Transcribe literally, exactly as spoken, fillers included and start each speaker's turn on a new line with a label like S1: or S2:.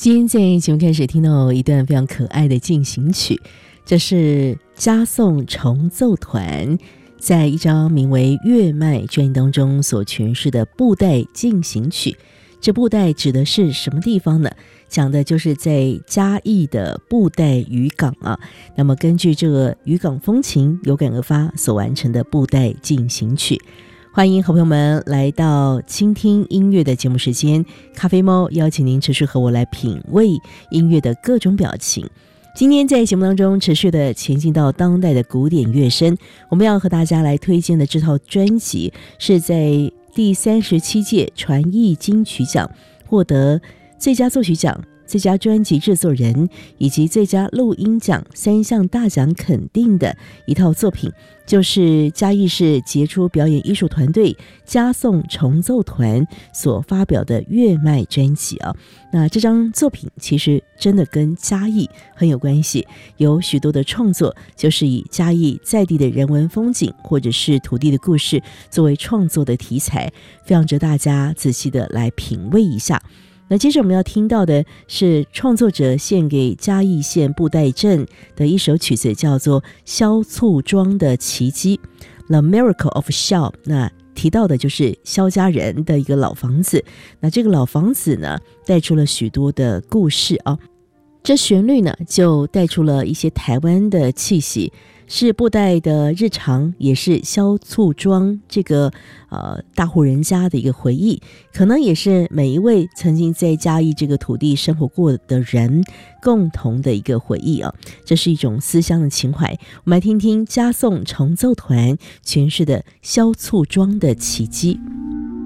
S1: 今天在节目开始听到一段非常可爱的进行曲，这是嘉颂重奏团在一张名为《月脉》专辑当中所诠释的布袋进行曲。这布袋指的是什么地方呢？讲的就是在嘉义的布袋渔港啊。那么根据这个渔港风情有感而发所完成的布袋进行曲。欢迎好朋友们来到倾听音乐的节目时间，咖啡猫邀请您持续和我来品味音乐的各种表情。今天在节目当中持续的前进到当代的古典乐声，我们要和大家来推荐的这套专辑是在第三十七届传艺金曲奖获得最佳作曲奖、最佳专辑制作人以及最佳录音奖三项大奖肯定的一套作品，就是嘉义市杰出表演艺术团队嘉颂重奏团所发表的《月脉》专辑啊。那这张作品其实真的跟嘉义很有关系，有许多的创作就是以嘉义在地的人文风景或者是土地的故事作为创作的题材，非常值得大家仔细的来品味一下。那接着我们要听到的是创作者献给嘉义县布袋镇的一首曲子，叫做《萧簇庄的奇迹》 The Miracle of Xiao。 那提到的就是萧家人的一个老房子，那这个老房子呢带出了许多的故事啊。这旋律呢就带出了一些台湾的气息，是布袋的日常，也是萧簇庄这个呃大户人家的一个回忆，可能也是每一位曾经在嘉义这个土地生活过的人共同的一个回忆啊。这是一种思乡的情怀。我们来听听嘉颂重奏团诠释的萧簇庄的奇迹。